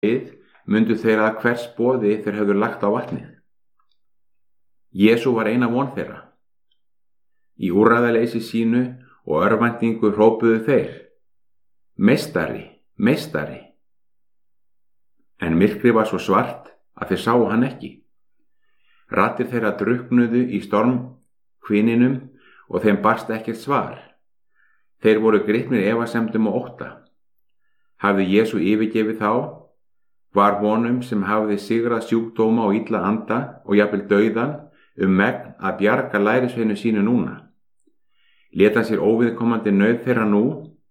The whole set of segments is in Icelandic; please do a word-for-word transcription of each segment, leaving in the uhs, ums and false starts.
við mundu þeir að hvers boði þeir höfðu lagt á vatnið. Jesú var eina von þeirra. Í úrræðaleysi sínu og örvæntingu hrópuðu þeir: Meistari, meistari. En myrkrið var svo svart að þeir sáu hann ekki. Raddir þeirra drukknuðu í stormhvininum og þeim barst ekkert svar. Þeir voru gripnir efasemdum og ótta. Hafði Jesú yfirgefið þá? Var honum sem hafði sigrað sjúkdóma og illa anda og jafnvel dauðan um megn að bjarga lærisveinu sínu núna? Lét hann sér óviðkomandi nauð þeirra nú?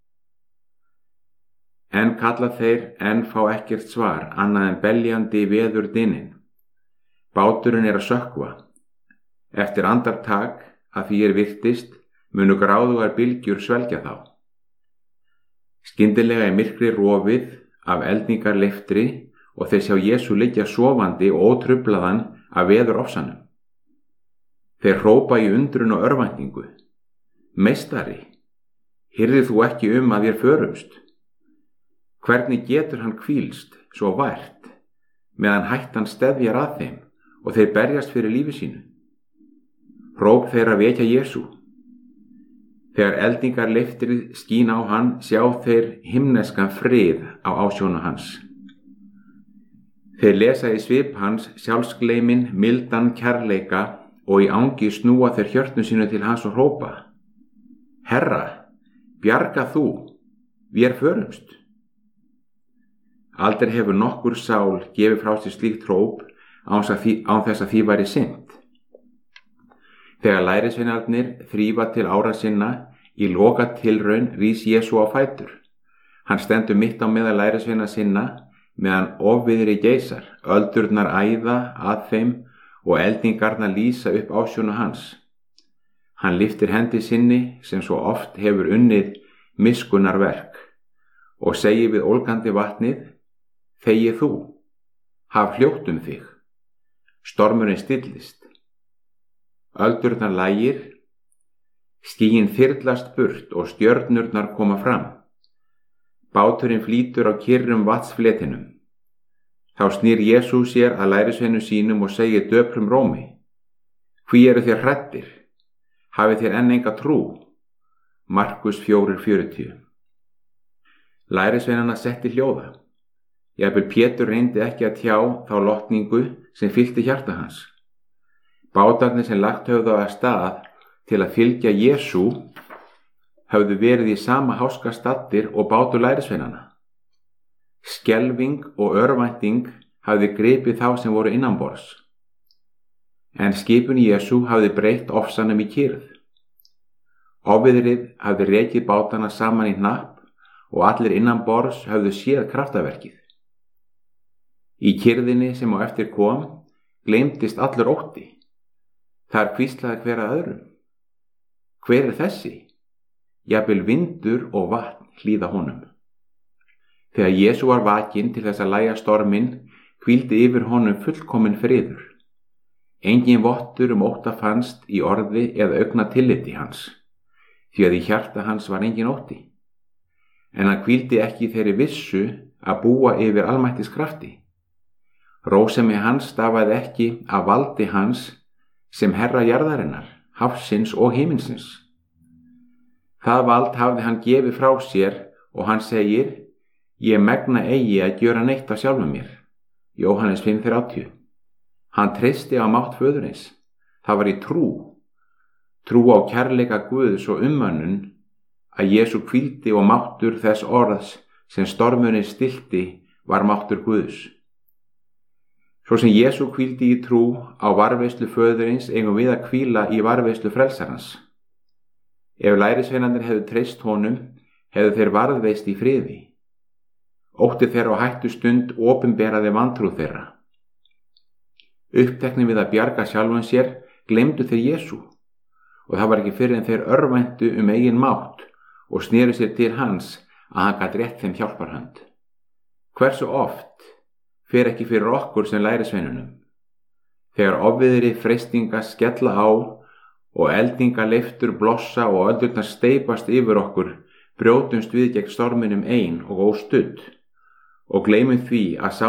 En kalla þeir en fá ekkert svar annað en beljandi veður dyninn. Báturinn er að sökkva. Eftir andartak að því er virtist munu gráðugar bylgjur svelgja þá. Skyndilega er myrkrið rofið af eldningarleiftri og þeir sjá Jesú liggja sofandi og ótruflaðan af veður ofsanum. Þeir hrópa í undrun og örvæntingu: Meistari, heyrðir þú ekki um að þér förumst? Hvernig getur hann hvílst svo vært meðan hættan steðjar að þeim og þeir berjast fyrir lífi sínu? Hróp þeirra vekja Jesú. Þegar eldingarleiftri skín á hann sjá þeir himneskan frið á ásjónu hans. Þeir lesa í svip hans sjálfsgleymin, mildan kærleika og í angi snúa þeir hjörtum sínu til hans og hrópa: Herra, bjarga þú, vér förumst. Aldrei hefur nokkur sál gefið frá sér slíkt hróp án þess að því væri sinnt. Þegar lærisveinarnir þrífa til ára sinna í loka tilraun rís Jesú á fætur. Hann stendur mitt á meðal lærisveina sinna meðan ofviðri geisar, öldurnar æða að þeim og eldingarnar lýsa upp ásjónu hans. Hann lyftir hendi sinni sem svo oft hefur unnið miskunnarverk og segir við ólgandi vatnið: Þegi þú, haf hljótt um þig. Stormurinn stillist. Öldurnar lægir, skýin þyrlast burt og stjörnurnar koma fram. Báturinn flýtur á kyrrum vatnsfletinum. Þá snýr Jesú sér að lærisveinum sínum og segir döprum rómi: Hví eru þér hræddir? Hafið þér enn enga trú? Markus fjórir fjörutíu. Lærisveinana setti hljóða. Jafnvel Pétur reyndi ekki að tjá þá lotningu sem fyllti hjarta hans. Bátarnir sem lagt höfðu að stað til að fylgja Jesú höfðu verið í sama háska staddir og bátur lærisveinana. Skelfing og örvænting hafði gripið þá sem voru innanborðs. En skipun Jesú hafði breytt ofsanum í kyrrð. Ofviðrið hafði rekið bátana saman í hnapp og allir innanborðs höfðu séð kraftaverkið. Í kyrrðinni sem á eftir kom gleymdist allur ótti. Þar hvíslaði hver að öðrum: Hver er þessi? Jafnvel vindur og vatn hlýða honum. Þegar Jesú var vakinn til þess að lægja storminn, hvíldi yfir honum fullkominn friður. Engin vottur um ótta fannst í orði eða augna tilliti hans, því að í hjarta hans var engin ótti. En hann hvíldi ekki þeirri vissu að búa yfir almættis krafti. Rósemi hans stafaði ekki af valdi hans sem herra jarðarinnar, hafsins og himinsins. Það vald hafði hann gefið frá sér og hann segir: Ég megna eigi að gjöra neitt af sjálfum mér. Jóhannes fimm þrjátíu. Hann treysti á mátt föðurins. Það var í trú. Trú á kærleika Guðs og ummönnun að Jesú hvíldi og máttur þess orðs sem stormurinn stillti var máttur Guðs. Svo sem Jesú hvíldi í trú á varðveislu föðurins eigum við að hvíla í varðveislu frelsarans. Ef lærisveinarnir hefðu treyst honum, hefðu þeir varðveist í friði. Ótti þeirra á hættu stund opinberaði vantrú þeirra. Uppteknir við að bjarga sjálfum sér, gleymdu þeir Jesú, og það var ekki fyrr en þeir örvæntu um eigin mátt og sneru sér til hans að hann gat rétt þeim hjálparhönd. Hversu oft fer ekki fyrir okkur sem lærisveinunum? Þegar ofviðri freistinga skella á og eldingaleiftur blossa og öldurnar steypast yfir okkur, brjótumst við gegn storminum ein og óstudd og gleymum því að sá